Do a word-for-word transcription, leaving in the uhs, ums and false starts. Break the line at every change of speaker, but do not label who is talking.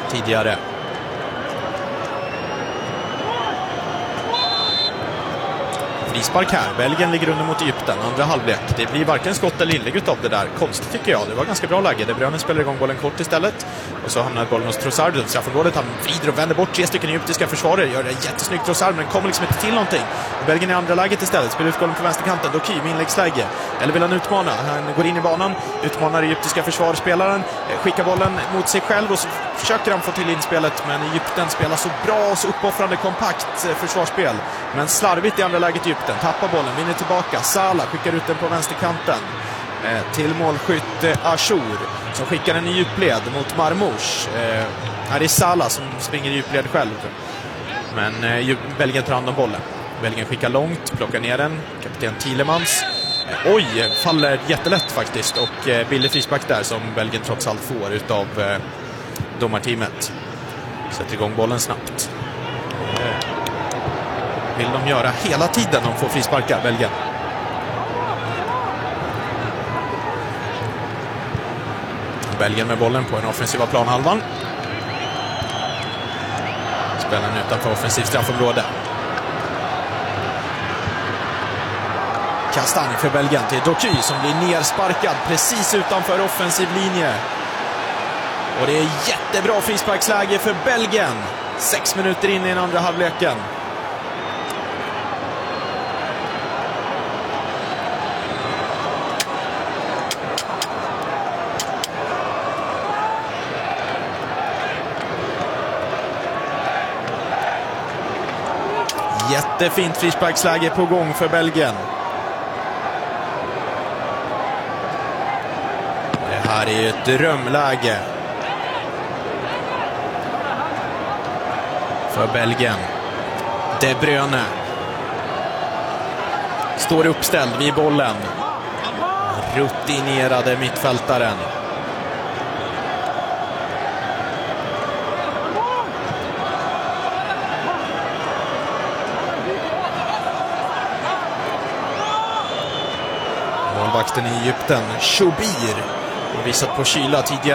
tidigare. Frispark här. Belgien ligger under mot Egypten. Andra halvlek. Det blir varken skott eller inlägg av det där. Konstigt tycker jag. Det var ganska bra läge. De Bruyne spelar igång bollen kort istället. Och så hamnar bollen hos Trossard. Straffområdet. Han vrider och vänder bort tre stycken egyptiska försvarare. Gör det jättesnyggt Trossard, men kommer liksom inte till någonting. Belgien i andra läget istället. Spelar ut bollen på vänsterkanten. Doky med inläggsläge. Eller vill han utmana? Han går in i banan. Utmanar egyptiska försvarsspelaren. Skickar bollen mot sig själv och så försöker han få till inspelet. Men Egypten spelar så bra och så uppoffrande kompakt försvarsspel. Men slarvigt i andra läget Egypten. Tappar bollen, vinner tillbaka. Salah skickar ut den på vänsterkanten eh, till målskytt eh, Achour som skickar en i djupled mot Marmouche. Eh, här är Salah som springer i djupled själv. Men eh, Belgien tar hand om bollen. Belgien skickar långt, plockar ner den. Kapten Tielemans. Eh, oj, faller jättelätt faktiskt. Och eh, billig frispark där som Belgien trots allt får utav eh, domarteamet. Sätter igång bollen snabbt. Eh, vill de göra hela tiden de får frisparkar, Belgien. Belgien med bollen på en offensiva planhalvan. Spelaren utanför offensivt straffområde. Kastanj för Belgien till Doky som blir nersparkad precis utanför offensiv linje. Och det är jättebra frisparksläge för Belgien. Sex minuter in i den andra halvleken. Jättefint frisparksläge på gång för Belgien. Det här är ett drömläge för Belgien. De Bruyne står uppställd vid bollen. Rutinerade mittfältaren. Målvakten i Egypten, Choubir, har visat på kyla tidigare.